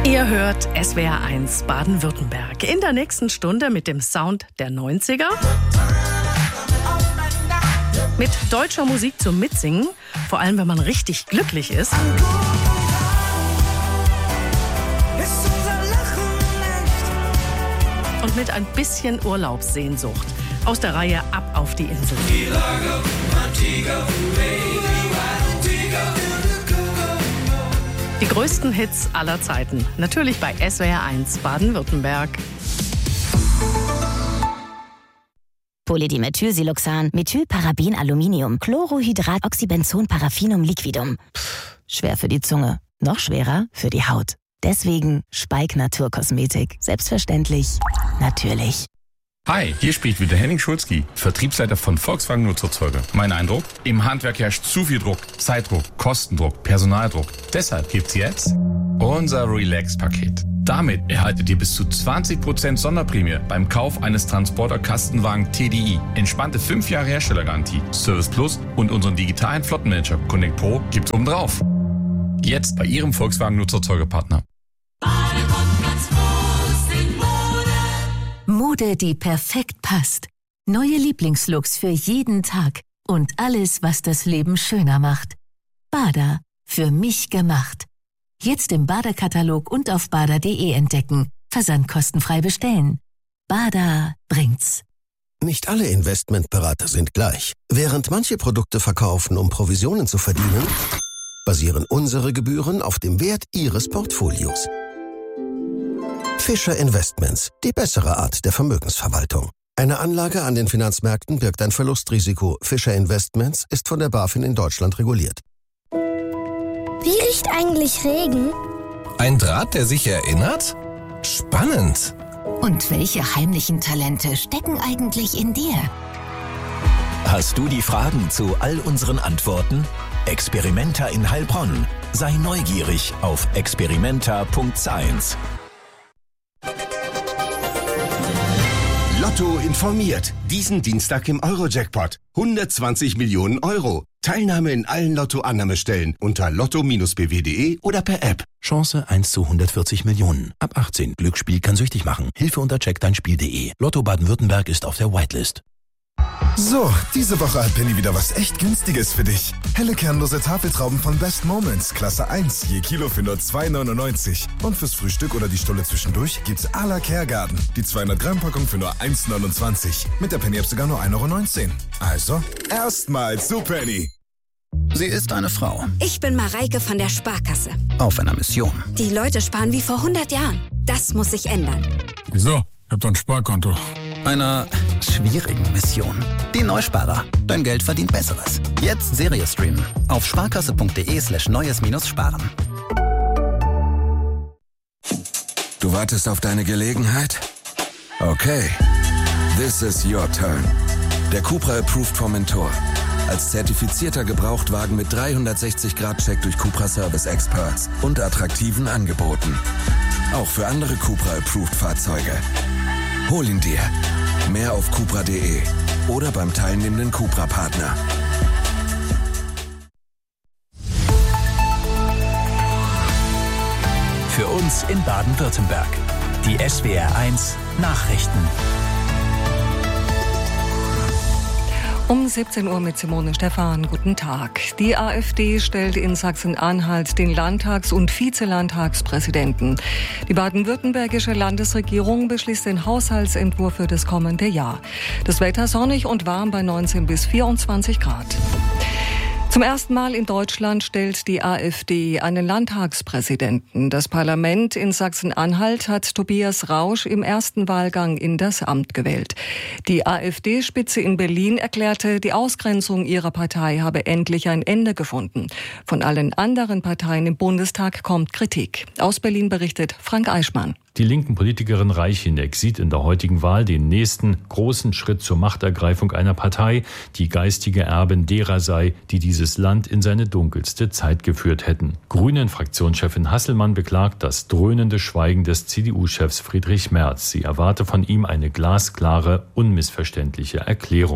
Ihr hört SWR1 Baden-Württemberg in der nächsten Stunde mit dem Sound der 90er. Mit deutscher Musik zum Mitsingen, vor allem wenn man richtig glücklich ist. Und mit ein bisschen Urlaubssehnsucht. Aus der Reihe Ab auf die Insel. Die größten Hits aller Zeiten. Natürlich bei SWR1 Baden-Württemberg. Polydimethylsiloxan, Methylparabenaluminium, Chlorohydratoxybenzonparaffinum liquidum. Schwer für die Zunge, noch schwerer für die Haut. Deswegen Speik Naturkosmetik. Selbstverständlich, natürlich. Hi, hier spricht wieder Henning Schulzki, Vertriebsleiter von Volkswagen Nutzfahrzeuge. Mein Eindruck? Im Handwerk herrscht zu viel Druck, Zeitdruck, Kostendruck, Personaldruck. Deshalb gibt's jetzt unser Relax-Paket. Damit erhaltet ihr bis zu 20% Sonderprämie beim Kauf eines Transporter-Kastenwagen TDI. Entspannte 5 Jahre Herstellergarantie, Service Plus und unseren digitalen Flottenmanager Connect Pro gibt's obendrauf. Jetzt bei Ihrem Volkswagen Nutzfahrzeuge-Partner. Mode, die perfekt passt. Neue Lieblingslooks für jeden Tag. Und alles, was das Leben schöner macht. Bada. Für mich gemacht. Jetzt im Bada-Katalog und auf bada.de entdecken. Versand kostenfrei bestellen. Bada bringt's. Nicht alle Investmentberater sind gleich. Während manche Produkte verkaufen, um Provisionen zu verdienen, basieren unsere Gebühren auf dem Wert Ihres Portfolios. Fischer Investments, die bessere Art der Vermögensverwaltung. Eine Anlage an den Finanzmärkten birgt ein Verlustrisiko. Fischer Investments ist von der BaFin in Deutschland reguliert. Wie riecht eigentlich Regen? Ein Draht, der sich erinnert? Spannend. Und welche heimlichen Talente stecken eigentlich in dir? Hast du die Fragen zu all unseren Antworten? Experimenta in Heilbronn. Sei neugierig auf experimenta.science. Lotto informiert. Diesen Dienstag im Euro-Jackpot. 120 Millionen Euro. Teilnahme in allen Lotto-Annahmestellen unter lotto-bw.de oder per App. Chance 1 zu 140 Millionen. Ab 18. Glücksspiel kann süchtig machen. Hilfe unter checkdeinspiel.de. Lotto Baden-Württemberg ist auf der Whitelist. So, diese Woche hat Penny wieder was echt Günstiges für dich. Helle kernlose Tafeltrauben von Best Moments, Klasse 1, je Kilo für nur 2,99. Und fürs Frühstück oder die Stulle zwischendurch gibt's à la Kergarten. Die 200 Gramm Packung für nur 1,29. Mit der Penny-App sogar nur 1,19 €. Also, erstmal zu Penny. Sie ist eine Frau. Ich bin Mareike von der Sparkasse. Auf einer Mission. Die Leute sparen wie vor 100 Jahren. Das muss sich ändern. Wieso? Ich hab doch ein Sparkonto. Einer schwierigen Mission. Die Neusparer. Dein Geld verdient Besseres. Jetzt Serie streamen. Auf sparkasse.de/neues-sparen. Du wartest auf deine Gelegenheit? Okay. This is your turn. Der Cupra Approved Formentor. Als zertifizierter Gebrauchtwagen mit 360-Grad-Check durch Cupra Service Experts und attraktiven Angeboten. Auch für andere Cupra Approved Fahrzeuge. Hol ihn dir. Mehr auf cupra.de oder beim teilnehmenden Cupra-Partner. Für uns in Baden-Württemberg. Die SWR1 Nachrichten. Um 17 Uhr mit Simone Stephan. Guten Tag. Die AfD stellt in Sachsen-Anhalt den Landtags- und Vizelandtagspräsidenten. Die baden-württembergische Landesregierung beschließt den Haushaltsentwurf für das kommende Jahr. Das Wetter sonnig und warm bei 19 bis 24 Grad. Zum ersten Mal in Deutschland stellt die AfD einen Landtagspräsidenten. Das Parlament in Sachsen-Anhalt hat Tobias Rausch im ersten Wahlgang in das Amt gewählt. Die AfD-Spitze in Berlin erklärte, die Ausgrenzung ihrer Partei habe endlich ein Ende gefunden. Von allen anderen Parteien im Bundestag kommt Kritik. Aus Berlin berichtet Frank Eichmann. Die linken Politikerin Reicheneck sieht in der heutigen Wahl den nächsten großen Schritt zur Machtergreifung einer Partei, die geistige Erbin derer sei, die dieses Land in seine dunkelste Zeit geführt hätten. Grünen-Fraktionschefin Hasselmann beklagt das dröhnende Schweigen des CDU-Chefs Friedrich Merz. Sie erwarte von ihm eine glasklare, unmissverständliche Erklärung.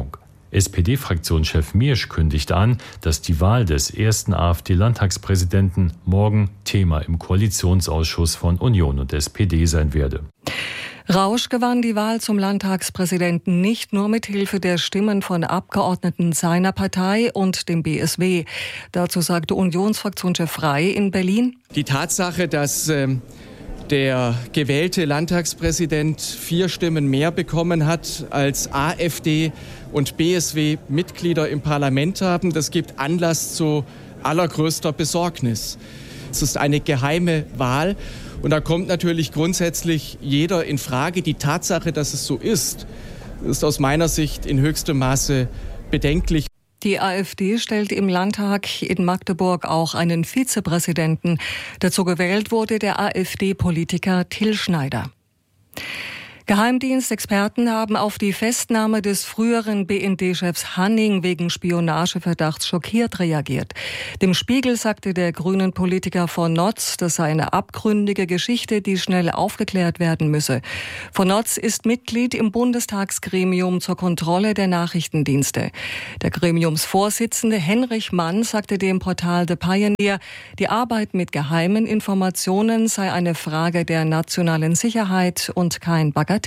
SPD-Fraktionschef Miersch kündigt an, dass die Wahl des ersten AfD-Landtagspräsidenten morgen Thema im Koalitionsausschuss von Union und SPD sein werde. Rausch gewann die Wahl zum Landtagspräsidenten nicht nur mit Hilfe der Stimmen von Abgeordneten seiner Partei und dem BSW. Dazu sagte Unionsfraktionschef Frey in Berlin: Die Tatsache, dass der gewählte Landtagspräsident 4 Stimmen mehr bekommen hat, als AfD und BSW Mitglieder im Parlament haben, das gibt Anlass zu allergrößter Besorgnis. Es ist eine geheime Wahl. Und da kommt natürlich grundsätzlich jeder in Frage. Die Tatsache, dass es so ist aus meiner Sicht in höchstem Maße bedenklich. Die AfD stellt im Landtag in Magdeburg auch einen Vizepräsidenten. Dazu gewählt wurde der AfD-Politiker Till Schneider. Geheimdienstexperten haben auf die Festnahme des früheren BND-Chefs Hanning wegen Spionageverdachts schockiert reagiert. Dem Spiegel sagte der grünen Politiker von Notz, das sei eine abgründige Geschichte, die schnell aufgeklärt werden müsse. Von Notz ist Mitglied im Bundestagsgremium zur Kontrolle der Nachrichtendienste. Der Gremiumsvorsitzende Henrich Mann sagte dem Portal The Pioneer, die Arbeit mit geheimen Informationen sei eine Frage der nationalen Sicherheit und kein Bagatelldelikt.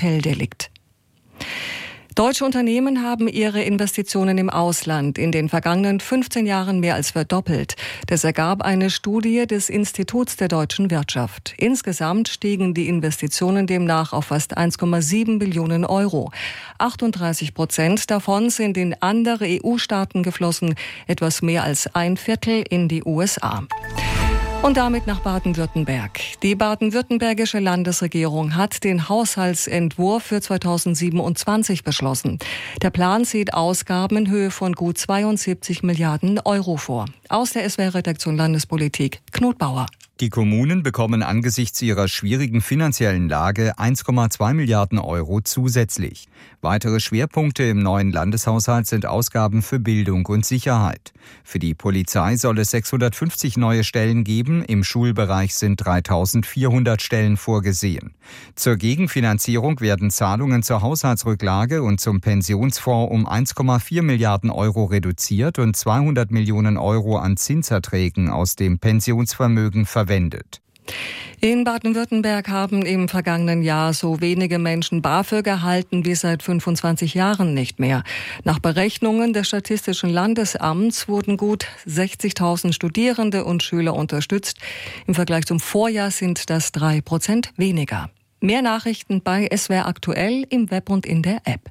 Deutsche Unternehmen haben ihre Investitionen im Ausland in den vergangenen 15 Jahren mehr als verdoppelt. Das ergab eine Studie des Instituts der deutschen Wirtschaft. Insgesamt stiegen die Investitionen demnach auf fast 1,7 Billionen Euro. 38% davon sind in andere EU-Staaten geflossen, etwas mehr als ein Viertel in die USA. Und damit nach Baden-Württemberg. Die baden-württembergische Landesregierung hat den Haushaltsentwurf für 2027 beschlossen. Der Plan sieht Ausgaben in Höhe von gut 72 Milliarden Euro vor. Aus der SWR-Redaktion Landespolitik, Knut Bauer. Die Kommunen bekommen angesichts ihrer schwierigen finanziellen Lage 1,2 Milliarden Euro zusätzlich. Weitere Schwerpunkte im neuen Landeshaushalt sind Ausgaben für Bildung und Sicherheit. Für die Polizei soll es 650 neue Stellen geben, im Schulbereich sind 3.400 Stellen vorgesehen. Zur Gegenfinanzierung werden Zahlungen zur Haushaltsrücklage und zum Pensionsfonds um 1,4 Milliarden Euro reduziert und 200 Millionen Euro an Zinserträgen aus dem Pensionsvermögen verwendet. In Baden-Württemberg haben im vergangenen Jahr so wenige Menschen BAföG erhalten wie seit 25 Jahren nicht mehr. Nach Berechnungen des Statistischen Landesamts wurden gut 60.000 Studierende und Schüler unterstützt. Im Vergleich zum Vorjahr sind das 3% weniger. Mehr Nachrichten bei SWR aktuell im Web und in der App.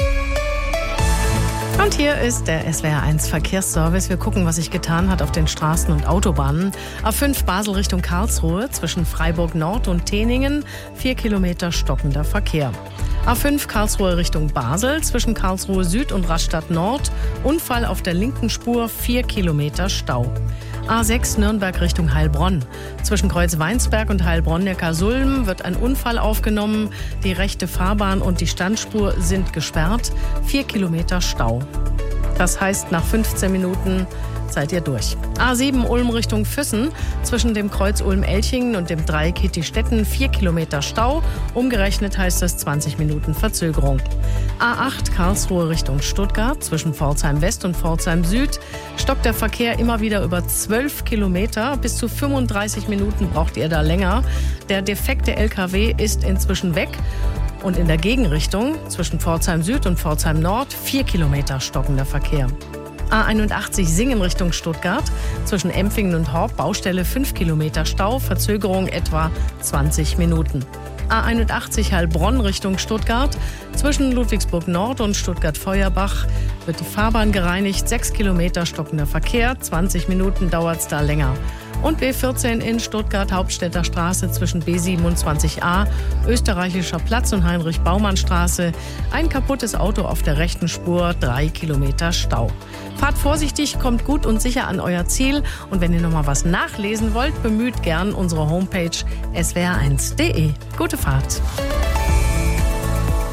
Und hier ist der SWR1 Verkehrsservice. Wir gucken, was sich getan hat auf den Straßen und Autobahnen. A5 Basel Richtung Karlsruhe zwischen Freiburg Nord und Teningen 4 Kilometer stockender Verkehr. A5 Karlsruhe Richtung Basel zwischen Karlsruhe Süd und Rastatt Nord Unfall auf der linken Spur 4 Kilometer Stau. A6 Nürnberg Richtung Heilbronn. Zwischen Kreuz-Weinsberg und Heilbronn-Neckarsulm wird ein Unfall aufgenommen. Die rechte Fahrbahn und die Standspur sind gesperrt. 4 Kilometer Stau. Das heißt, nach 15 Minuten seid ihr durch. A7 Ulm Richtung Füssen. Zwischen dem Kreuz Ulm-Elchingen und dem Dreieck Hittistetten 4 Kilometer Stau. Umgerechnet heißt das 20 Minuten Verzögerung. A8 Karlsruhe Richtung Stuttgart. Zwischen Pforzheim West und Pforzheim Süd stockt der Verkehr immer wieder über 12 Kilometer. Bis zu 35 Minuten braucht ihr da länger. Der defekte LKW ist inzwischen weg. Und in der Gegenrichtung zwischen Pforzheim Süd und Pforzheim Nord 4 Kilometer stockender Verkehr. A81 Singen Richtung Stuttgart. Zwischen Empfingen und Horb Baustelle 5 Kilometer Stau, Verzögerung etwa 20 Minuten. A81 Heilbronn Richtung Stuttgart. Zwischen Ludwigsburg Nord und Stuttgart-Feuerbach wird die Fahrbahn gereinigt. 6 Kilometer stockender Verkehr, 20 Minuten dauert es da länger. Und B14 in Stuttgart Hauptstädter Straße zwischen B27a, Österreichischer Platz und Heinrich-Baumann-Straße. Ein kaputtes Auto auf der rechten Spur, 3 Kilometer Stau. Fahrt vorsichtig, kommt gut und sicher an euer Ziel. Und wenn ihr noch mal was nachlesen wollt, bemüht gern unsere Homepage swr1.de. Gute Fahrt.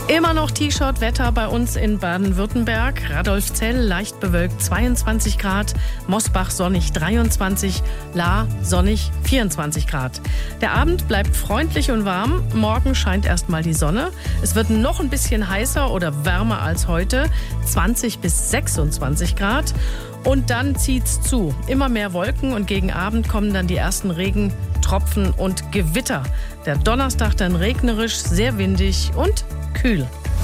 Immer noch T-Shirt-Wetter bei uns in Baden-Württemberg. Radolfzell leicht bewölkt 22 Grad, Mosbach sonnig 23, Lahr sonnig 24 Grad. Der Abend bleibt freundlich und warm. Morgen scheint erstmal die Sonne. Es wird noch ein bisschen heißer oder wärmer als heute, 20 bis 26 Grad. Und dann zieht's zu. Immer mehr Wolken und gegen Abend kommen dann die ersten Regentropfen und Gewitter. Der Donnerstag dann regnerisch, sehr windig und kühl.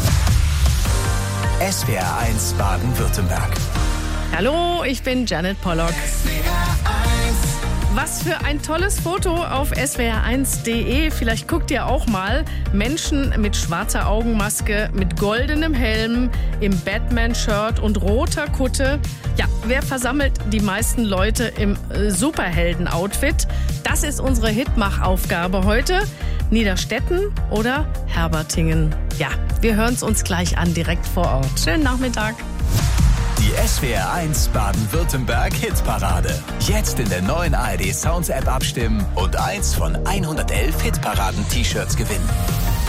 SWR 1 Baden-Württemberg. Hallo, ich bin Janet Pollock. Was für ein tolles Foto auf swr1.de. Vielleicht guckt ihr auch mal. Menschen mit schwarzer Augenmaske, mit goldenem Helm, im Batman-Shirt und roter Kutte. Ja, wer versammelt die meisten Leute im Superhelden-Outfit? Das ist unsere Hitmach-Aufgabe heute. Niederstetten oder Herbertingen? Ja, wir hören es uns gleich an, direkt vor Ort. Schönen Nachmittag. Die SWR 1 Baden-Württemberg Hitparade. Jetzt in der neuen ARD Sounds App abstimmen und eins von 111 Hitparaden-T-Shirts gewinnen.